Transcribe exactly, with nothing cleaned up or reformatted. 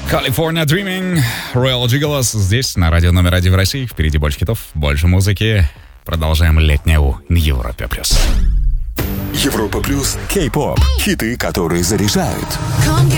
California Dreaming, Royal Gigolos здесь, на радио номер один в России. Впереди больше хитов, больше музыки. Продолжаем летнюю на Европе+. плюс. Европа плюс, кей-поп, хиты, которые заряжают.